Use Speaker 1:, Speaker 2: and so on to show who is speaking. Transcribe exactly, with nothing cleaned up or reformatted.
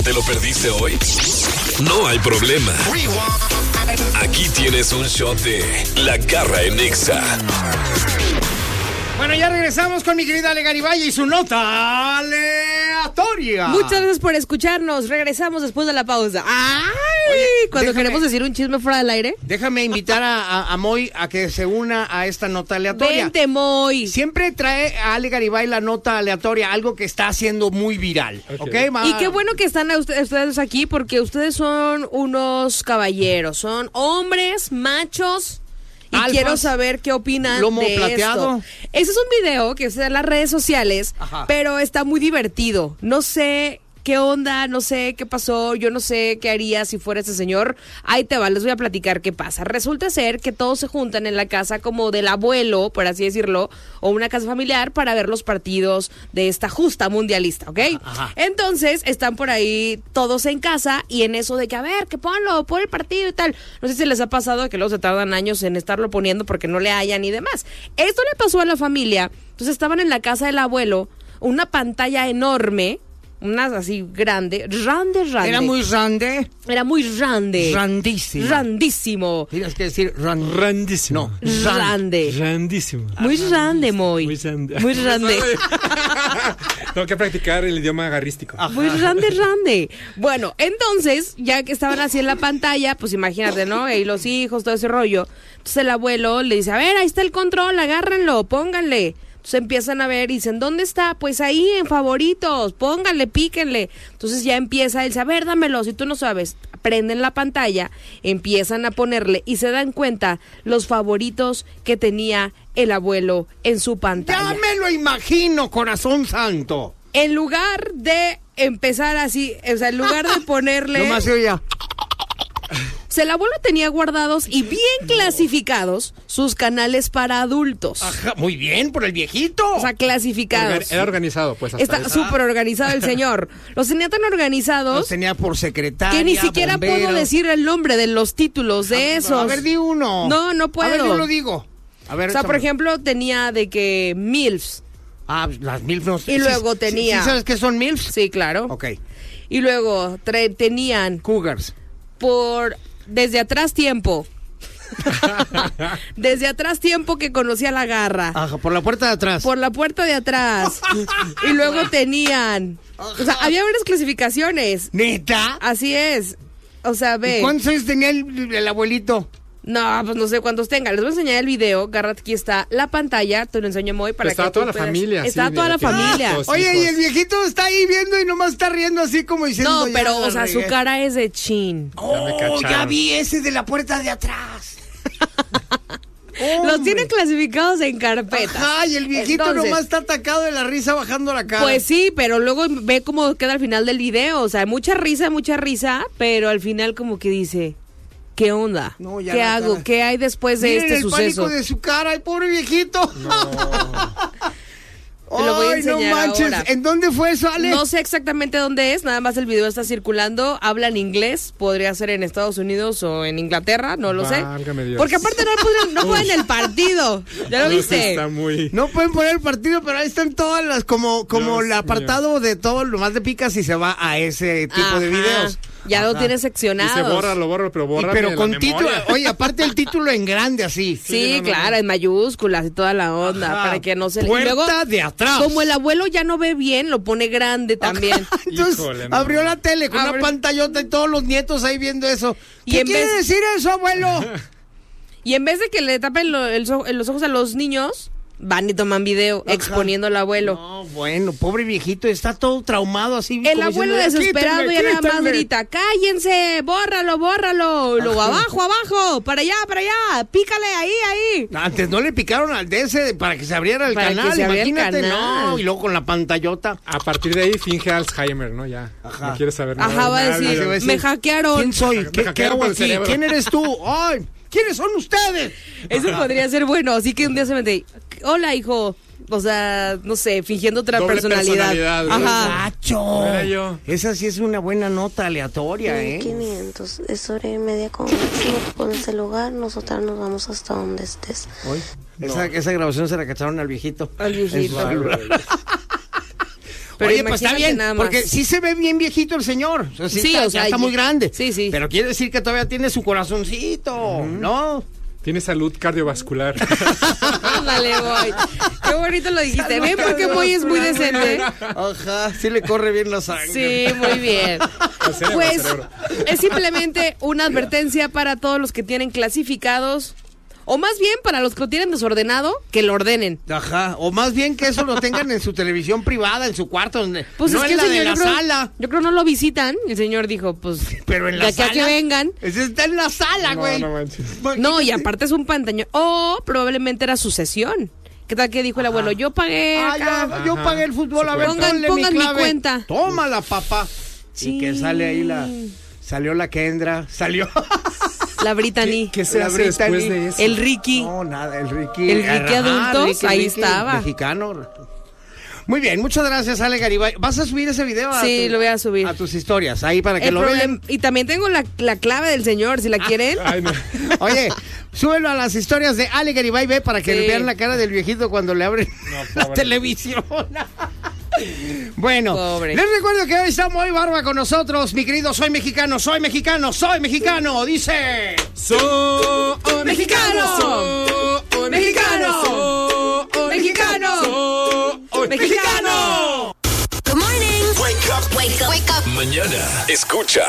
Speaker 1: ¿Te lo perdiste hoy? No hay problema. Aquí tienes un shot de La Garra en Nexa.
Speaker 2: Bueno, ya regresamos con mi querida Ale Garibay y su nota aleatoria.
Speaker 3: Muchas gracias por escucharnos. Regresamos después de la pausa. ¡Ay! Oye, cuando déjame, queremos decir un chisme fuera del aire.
Speaker 2: Déjame invitar a, a, a Moy a que se una a esta nota aleatoria.
Speaker 3: Vente, Moy.
Speaker 2: Siempre trae a Ale Garibay la nota aleatoria, algo que está haciendo muy viral. ¿Okay? ¿Okay?
Speaker 3: Y qué bueno que están ustedes aquí, porque ustedes son unos caballeros, son hombres, machos. Y Alfas, quiero saber qué opinan lomo de plateado. Esto. Ese es un video que está en las redes sociales, ajá, pero está muy divertido. No sé qué onda, no sé qué pasó, yo no sé qué haría si fuera ese señor. Ahí te va, les voy a platicar qué pasa. Resulta ser que todos se juntan en la casa como del abuelo, por así decirlo, o una casa familiar para ver los partidos de esta justa mundialista, ¿ok? Ajá. Entonces, están por ahí todos en casa y en eso de que, a ver, que ponlo, pon el partido y tal. No sé si les ha pasado que luego se tardan años en estarlo poniendo porque no le hallan y demás. Esto le pasó a la familia. Entonces, estaban en la casa del abuelo, una pantalla enorme, una así grande, grande, grande.
Speaker 2: ¿Era muy grande?
Speaker 3: Era muy grande.
Speaker 2: Grandísimo.
Speaker 3: Grandísimo.
Speaker 2: Tienes que decir ran...
Speaker 4: Grandísimo.
Speaker 2: No,
Speaker 3: grande.
Speaker 4: Grandísimo.
Speaker 3: Muy grande, Moy.
Speaker 4: Muy grande.
Speaker 3: Muy grande.
Speaker 4: Tengo que practicar el idioma garrístico.
Speaker 3: Ajá. Muy grande, grande. Bueno, entonces, ya que estaban así en la pantalla, pues imagínate, ¿no? Y los hijos, todo ese rollo. Entonces el abuelo le dice, a ver, ahí está el control, agárrenlo, pónganle. Entonces empiezan a ver y dicen, ¿dónde está? Pues ahí, en favoritos, pónganle, píquenle. Entonces ya empieza él, a ver, dámelo, si tú no sabes. Prenden la pantalla, empiezan a ponerle y se dan cuenta los favoritos que tenía el abuelo en su pantalla.
Speaker 2: ¡Ya me lo imagino, corazón santo!
Speaker 3: En lugar de empezar así, o sea, en lugar de ponerle...
Speaker 2: No más se oía.
Speaker 3: O sea, el abuelo tenía guardados y bien clasificados sus canales para adultos.
Speaker 2: Ajá, muy bien, por el viejito.
Speaker 3: O sea, clasificados.
Speaker 4: Organ- era organizado, pues. Hasta
Speaker 3: Está súper organizado el señor. Los tenía tan organizados.
Speaker 2: Los tenía por secretaria,
Speaker 3: que ni siquiera bombero. Puedo decir el nombre de los títulos de esos.
Speaker 2: A ver, di uno.
Speaker 3: No, no puedo.
Speaker 2: A ver, yo lo digo. A ver,
Speaker 3: o sea, por ejemplo, tenía de que MILFs.
Speaker 2: Ah, las MILFs no.
Speaker 3: Y luego
Speaker 2: sí,
Speaker 3: tenía...
Speaker 2: ¿Sí sabes qué son MILFs?
Speaker 3: Sí, claro.
Speaker 2: Ok.
Speaker 3: Y luego tre- tenían...
Speaker 2: Cougars.
Speaker 3: Por... Desde atrás tiempo. Desde atrás tiempo que conocía la garra.
Speaker 2: Ajá, por la puerta de atrás.
Speaker 3: Por la puerta de atrás. Y luego tenían... O sea, había varias clasificaciones.
Speaker 2: ¿Neta?
Speaker 3: Así es. O sea, ve...
Speaker 2: ¿Y cuántos años tenía el, el abuelito?
Speaker 3: No, pues no sé cuántos tenga. Les voy a enseñar el video. Garrat, aquí está la pantalla. Te lo enseño muy para
Speaker 4: estaba
Speaker 3: que
Speaker 4: toda la
Speaker 3: puedas...
Speaker 4: familia.
Speaker 3: Está
Speaker 4: sí,
Speaker 3: toda la familia.
Speaker 4: Hijos,
Speaker 2: Oye,
Speaker 4: hijos.
Speaker 2: y el viejito está ahí viendo y nomás está riendo así como diciendo...
Speaker 3: No, pero,
Speaker 2: ya
Speaker 3: o sea,
Speaker 2: regué.
Speaker 3: su cara es de chin.
Speaker 2: Oh, ya, ya vi ese de la puerta de atrás.
Speaker 3: Los tiene clasificados en carpetas.
Speaker 2: Ajá, y el viejito
Speaker 3: Entonces,
Speaker 2: nomás está atacado de la risa bajando la cara.
Speaker 3: Pues sí, pero luego ve cómo queda al final del video. O sea, mucha risa, mucha risa, pero al final como que dice... ¿Qué onda?
Speaker 2: No, ya
Speaker 3: ¿Qué
Speaker 2: la
Speaker 3: hago?
Speaker 2: cara.
Speaker 3: ¿Qué hay después de
Speaker 2: Miren
Speaker 3: este
Speaker 2: el
Speaker 3: suceso?
Speaker 2: pánico de su cara, el pobre viejito.
Speaker 4: No.
Speaker 3: Te lo voy a
Speaker 2: Ay, no
Speaker 3: enseñar
Speaker 2: manches.
Speaker 3: ahora.
Speaker 2: ¿En dónde fue eso, Ale?
Speaker 3: No sé exactamente dónde es, nada más el video está circulando, habla en inglés, podría ser en Estados Unidos o en Inglaterra, no lo sé.
Speaker 4: Válgame Dios.
Speaker 3: Porque aparte no ponen, no ponen el partido, ¿ya lo viste?
Speaker 4: Está muy...
Speaker 2: No pueden poner el partido, pero ahí están todas las, como, como
Speaker 4: Dios
Speaker 2: el apartado de todo lo más de picas y se va a ese tipo
Speaker 3: Ajá.
Speaker 2: de videos.
Speaker 3: Ya lo
Speaker 2: Ajá.
Speaker 3: tiene
Speaker 4: Dice,
Speaker 3: seccionado.
Speaker 4: bórralo, bórralo, pero
Speaker 2: Y
Speaker 4: bórralo.
Speaker 2: pero con título, oye, aparte el título en grande así.
Speaker 3: Sí,
Speaker 4: Sí, no, no,
Speaker 3: claro,
Speaker 4: no.
Speaker 3: en mayúsculas y toda la onda,
Speaker 2: Ajá.
Speaker 3: para que no se le...
Speaker 2: Puerta
Speaker 3: y luego,
Speaker 2: de atrás.
Speaker 3: como el abuelo ya no ve bien, lo pone grande también.
Speaker 2: Entonces
Speaker 4: Híjole, no.
Speaker 2: abrió la tele con
Speaker 3: Abre-
Speaker 2: una pantallota y todos los nietos ahí viendo eso.
Speaker 3: Y
Speaker 2: ¿Qué
Speaker 3: en
Speaker 2: quiere
Speaker 3: vez-
Speaker 2: decir eso, abuelo?
Speaker 3: Y en vez de que le tapen lo- el so- los ojos a los niños, van y toman video
Speaker 2: Ajá.
Speaker 3: exponiendo al abuelo.
Speaker 2: No, bueno, pobre viejito, está todo traumado así.
Speaker 3: El
Speaker 2: como
Speaker 3: abuelo
Speaker 2: diciendo,
Speaker 3: desesperado
Speaker 2: "Quítenme,
Speaker 3: ya nada más
Speaker 2: quítenme".
Speaker 3: grita, cállense, bórralo, bórralo. Y luego abajo, abajo, para allá, para allá, pícale ahí, ahí.
Speaker 2: Antes no le picaron al D S para que se abriera el
Speaker 3: Para que
Speaker 2: canal,
Speaker 3: se abriera el
Speaker 2: imagínate,
Speaker 3: canal.
Speaker 2: no, y luego con la pantallota.
Speaker 4: A partir de ahí finge Alzheimer, ¿no? Ya.
Speaker 2: Ajá.
Speaker 4: No quiere saber nada.
Speaker 3: Ajá, va a
Speaker 4: nada,
Speaker 3: decir,
Speaker 2: va a
Speaker 4: nada.
Speaker 2: decir,
Speaker 3: me hackearon.
Speaker 2: ¿Quién soy?
Speaker 4: Me
Speaker 2: ¿Qué, qué
Speaker 4: hackearon
Speaker 2: hago
Speaker 4: por el
Speaker 2: aquí?
Speaker 4: cerebro.
Speaker 2: ¿Quién eres tú? Ay, ¿quiénes son ustedes?
Speaker 3: Eso podría ser bueno, así que un día se mete, hola hijo, o sea, no sé, fingiendo otra
Speaker 4: Doble
Speaker 3: personalidad.
Speaker 4: personalidad, ¿no?
Speaker 3: Ajá.
Speaker 2: ¡Gacho!
Speaker 4: Era yo.
Speaker 2: Esa sí es una buena nota aleatoria, ¿eh?
Speaker 5: quinientos, es hora y media con máximo, tú pones el lugar, nosotras nos vamos hasta donde estés.
Speaker 2: Hoy. Esa, esa grabación se la cacharon al viejito.
Speaker 3: Al viejito.
Speaker 2: En su celular.
Speaker 3: Pero
Speaker 2: Oye, pues está bien, porque sí se ve bien viejito el señor. O sea, sí, sí está, o sea, ya está muy grande.
Speaker 3: Sí, sí.
Speaker 2: Pero quiere decir que todavía tiene su corazoncito, uh-huh. ¿no?
Speaker 4: Tiene salud cardiovascular.
Speaker 3: Ándale, Boy. Qué bonito lo dijiste. Ven porque Boy es muy decente.
Speaker 2: Ajá, sí le corre bien la sangre.
Speaker 3: Sí, muy bien. Pues es simplemente una advertencia para todos los que tienen clasificados. O más bien para los que lo tienen desordenado, que lo ordenen.
Speaker 2: Ajá, o más bien que eso lo tengan en su televisión privada, en su cuarto, donde,
Speaker 3: pues
Speaker 2: no
Speaker 3: es que
Speaker 2: en
Speaker 3: el
Speaker 2: la
Speaker 3: señor,
Speaker 2: de la
Speaker 3: yo creo,
Speaker 2: sala.
Speaker 3: Yo creo no lo visitan. El señor dijo, pues,
Speaker 2: pero en la
Speaker 3: de
Speaker 2: sala.
Speaker 3: aquí a que vengan.
Speaker 2: Ese está en la sala, güey.
Speaker 4: No, no manches.
Speaker 3: No, y aparte es un pantaño. O probablemente era su sesión. ¿Qué tal que dijo el abuelo? Yo pagué acá.
Speaker 2: Ah, yo, yo pagué el fútbol, a ver,
Speaker 3: pongan, pongan mi, mi cuenta.
Speaker 2: Tómala, papá. Sí. Y que sale ahí la... Salió la Kendra, salió...
Speaker 3: La Brittany.
Speaker 4: ¿Qué, qué se
Speaker 2: la
Speaker 4: hace
Speaker 2: Brittany,
Speaker 4: después de eso?
Speaker 3: El Ricky.
Speaker 2: No, nada, el Ricky.
Speaker 3: El Ricky adultos, Ricky, ahí Ricky, estaba.
Speaker 2: Mexicano. Muy bien, muchas gracias, Ale Garibay. ¿Vas a subir ese video? A
Speaker 3: sí,
Speaker 2: tu,
Speaker 3: lo voy a subir.
Speaker 2: A tus historias, ahí para que
Speaker 3: el
Speaker 2: lo
Speaker 3: problem-
Speaker 2: vean.
Speaker 3: Y también tengo la, la clave del señor, si la quieren.
Speaker 4: Ay, no.
Speaker 2: Oye, súbelo a las historias de Ale Garibay, ve, para que
Speaker 3: sí.
Speaker 2: vean la cara del viejito cuando le abren
Speaker 4: no,
Speaker 2: la televisión. Bueno,
Speaker 3: pobre.
Speaker 2: Les recuerdo que hoy está muy barba con nosotros, mi querido Soy Mexicano, soy mexicano, soy mexicano, dice...
Speaker 4: Soy
Speaker 3: mexicano,
Speaker 4: soy
Speaker 3: mexicano,
Speaker 4: soy
Speaker 3: mexicano,
Speaker 4: soy
Speaker 3: mexicano.
Speaker 1: Good morning. Wake up. Wake up. Wake up. Mañana escucha